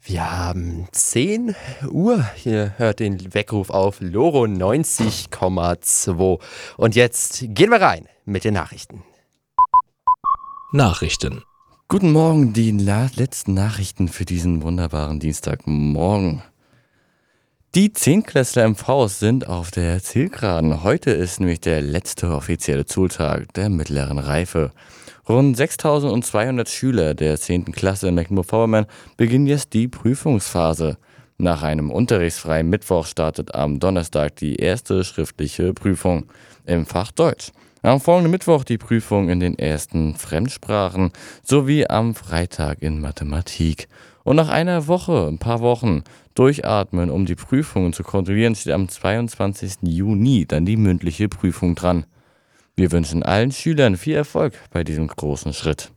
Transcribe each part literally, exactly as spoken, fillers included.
Wir haben zehn Uhr. Hier hört den Weckruf auf Loro neunzig Komma zwei. Und jetzt gehen wir rein mit den Nachrichten. Nachrichten. Guten Morgen, die la- letzten Nachrichten für diesen wunderbaren Dienstagmorgen. Die Zehntklässler im Faust sind auf der Zielgeraden. Heute ist nämlich der letzte offizielle Schultag der mittleren Reife. Rund sechstausendzweihundert Schüler der zehnten Klasse in Mecklenburg-Vorpommern beginnen jetzt die Prüfungsphase. Nach einem unterrichtsfreien Mittwoch startet am Donnerstag die erste schriftliche Prüfung im Fach Deutsch. Am folgenden Mittwoch die Prüfung in den ersten Fremdsprachen sowie am Freitag in Mathematik. Und nach einer Woche, ein paar Wochen, durchatmen, um die Prüfungen zu kontrollieren, steht am zweiundzwanzigsten Juni dann die mündliche Prüfung dran. Wir wünschen allen Schülern viel Erfolg bei diesem großen Schritt.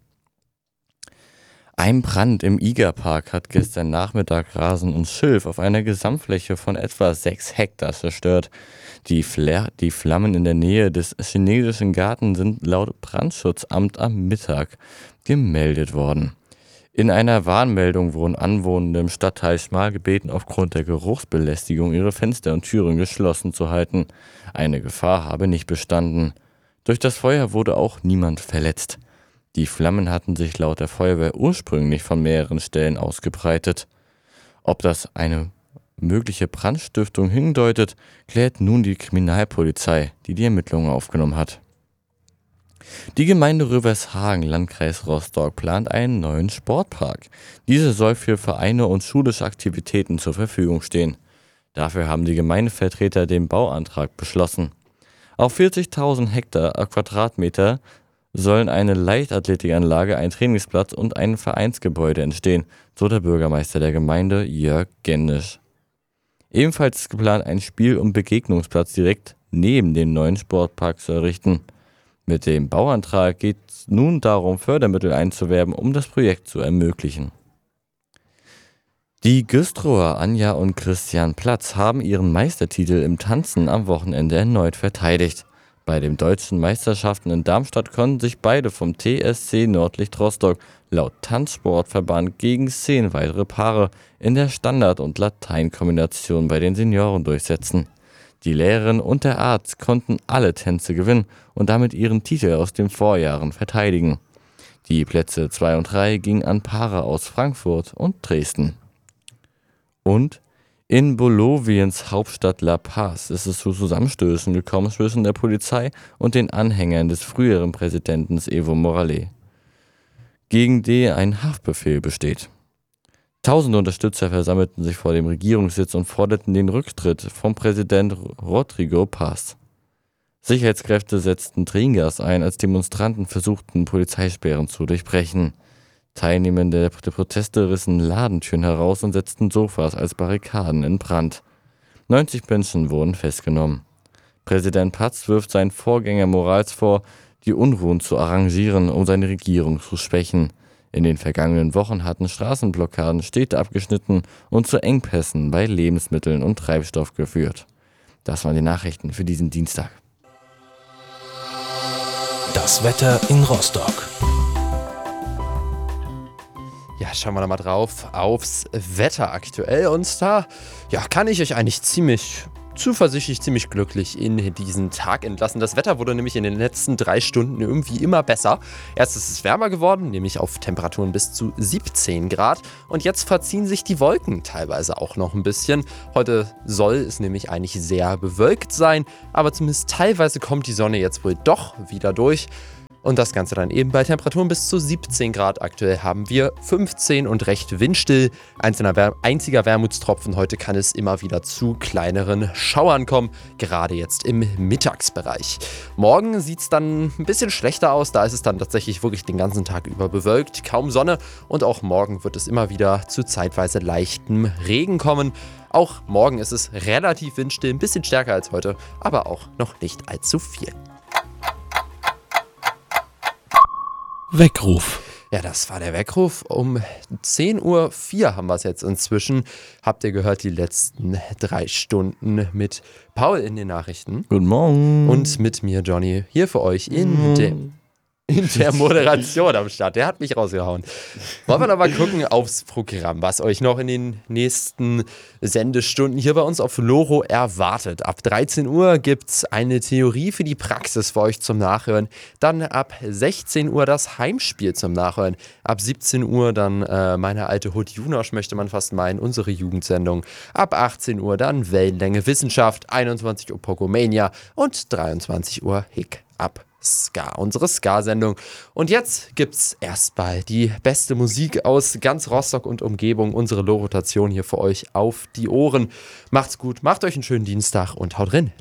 Ein Brand im Igerpark hat gestern Nachmittag Rasen und Schilf auf einer Gesamtfläche von etwa sechs Hektar zerstört. Die, Fla- die Flammen in der Nähe des chinesischen Gartens sind laut Brandschutzamt am Mittag gemeldet worden. In einer Warnmeldung wurden Anwohner im Stadtteil Schmal gebeten, aufgrund der Geruchsbelästigung ihre Fenster und Türen geschlossen zu halten. Eine Gefahr habe nicht bestanden. Durch das Feuer wurde auch niemand verletzt. Die Flammen hatten sich laut der Feuerwehr ursprünglich von mehreren Stellen ausgebreitet. Ob das eine mögliche Brandstiftung hindeutet, klärt nun die Kriminalpolizei, die die Ermittlungen aufgenommen hat. Die Gemeinde Rövershagen, Landkreis Rostock, plant einen neuen Sportpark. Dieser soll für Vereine und schulische Aktivitäten zur Verfügung stehen. Dafür haben die Gemeindevertreter den Bauantrag beschlossen. Auf vierzigtausend Hektar Quadratmeter sollen eine Leichtathletikanlage, ein Trainingsplatz und ein Vereinsgebäude entstehen, so der Bürgermeister der Gemeinde Jörg Gennisch. Ebenfalls ist geplant, einen Spiel- und Begegnungsplatz direkt neben dem neuen Sportpark zu errichten. Mit dem Bauantrag geht es nun darum, Fördermittel einzuwerben, um das Projekt zu ermöglichen. Die Güstrower Anja und Christian Platz haben ihren Meistertitel im Tanzen am Wochenende erneut verteidigt. Bei den deutschen Meisterschaften in Darmstadt konnten sich beide vom T S C Nordlicht Rostock laut Tanzsportverband gegen zehn weitere Paare in der Standard- und Lateinkombination bei den Senioren durchsetzen. Die Lehrerin und der Arzt konnten alle Tänze gewinnen und damit ihren Titel aus den Vorjahren verteidigen. Die Plätze zwei und drei gingen an Paare aus Frankfurt und Dresden. Und in Boliviens Hauptstadt La Paz ist es zu Zusammenstößen gekommen zwischen der Polizei und den Anhängern des früheren Präsidenten Evo Morales, gegen die ein Haftbefehl besteht. Tausende Unterstützer versammelten sich vor dem Regierungssitz und forderten den Rücktritt vom Präsident Rodrigo Paz. Sicherheitskräfte setzten Tränengas ein, als Demonstranten versuchten, Polizeisperren zu durchbrechen. Teilnehmende der Proteste rissen Ladentüren heraus und setzten Sofas als Barrikaden in Brand. neunzig Menschen wurden festgenommen. Präsident Paz wirft seinen Vorgänger Morales vor, die Unruhen zu arrangieren, um seine Regierung zu schwächen. In den vergangenen Wochen hatten Straßenblockaden Städte abgeschnitten und zu Engpässen bei Lebensmitteln und Treibstoff geführt. Das waren die Nachrichten für diesen Dienstag. Das Wetter in Rostock. Ja, schauen wir da mal drauf aufs Wetter aktuell. Und da ja, kann ich euch eigentlich ziemlich zuversichtlich, ziemlich glücklich in diesen Tag entlassen. Das Wetter wurde nämlich in den letzten drei Stunden irgendwie immer besser. Erst ist es wärmer geworden, nämlich auf Temperaturen bis zu siebzehn Grad. Und jetzt verziehen sich die Wolken teilweise auch noch ein bisschen. Heute soll es nämlich eigentlich sehr bewölkt sein, aber zumindest teilweise kommt die Sonne jetzt wohl doch wieder durch. Und das Ganze dann eben bei Temperaturen bis zu siebzehn Grad. Aktuell haben wir fünfzehn und recht windstill. Einzelner Wär- einziger Wermutstropfen. Heute kann es immer wieder zu kleineren Schauern kommen, gerade jetzt im Mittagsbereich. Morgen sieht es dann ein bisschen schlechter aus. Da ist es dann tatsächlich wirklich den ganzen Tag über bewölkt. Kaum Sonne. Und auch morgen wird es immer wieder zu zeitweise leichtem Regen kommen. Auch morgen ist es relativ windstill, ein bisschen stärker als heute, aber auch noch nicht allzu viel. Weckruf. Ja, das war der Weckruf. Um zehn Uhr vier haben wir es jetzt inzwischen. Habt ihr gehört, die letzten drei Stunden mit Paul in den Nachrichten. Guten Morgen. Und mit mir, Johnny, hier für euch in Mhm. dem in der Moderation am Start. Der hat mich rausgehauen. Wollen wir noch mal gucken aufs Programm, was euch noch in den nächsten Sendestunden hier bei uns auf Loro erwartet. Ab dreizehn Uhr gibt es eine Theorie für die Praxis für euch zum Nachhören. Dann ab sechzehn Uhr das Heimspiel zum Nachhören. Ab siebzehn Uhr dann äh, meine alte Hut Junosch, möchte man fast meinen, unsere Jugendsendung. Ab achtzehn Uhr dann Wellenlänge Wissenschaft, einundzwanzig Uhr Pogomania und dreiundzwanzig Uhr Hick ab Ska, unsere Ska-Sendung. Und jetzt gibt's erstmal die beste Musik aus ganz Rostock und Umgebung, unsere Low-Rotation hier für euch auf die Ohren. Macht's gut, macht euch einen schönen Dienstag und haut rein.